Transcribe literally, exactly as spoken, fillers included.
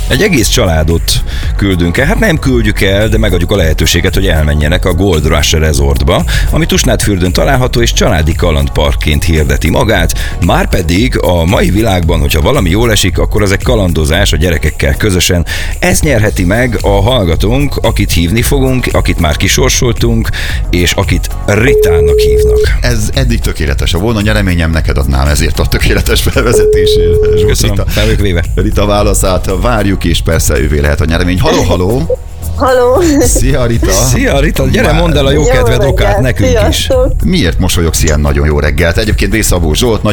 Egy egész családot küldünk el, hát nem küldjük el, de megadjuk a lehetőséget, hogy elmenjenek a Gold Rush Resortba, ami Tusnádfürdőn található és családi kalandparkként hirdeti magát. Márpedig a mai világban, hogyha valami jól esik, akkor az egy kalandozás a gyerekekkel közösen. Ez nyerheti meg a hallgatónk, akit hívni fogunk, akit már kisorsoltunk, és akit Ritának hívnak. Ez eddig tökéletes volna, nyereményem neked adnám ezért a tökéletes felvezetésért. Köszönöm, Rita, fel vagyok véve. Rita válaszát várjuk, és persze ővé lehet a nyeremény. Haló, haló! Haló! Szia, Rita! Szia, Rita! Gyere, mondd el a jó kedved okát nekünk is. Miért mosolyogsz ilyen nagyon jó reggelt? Egyébként Szabó Zsolt,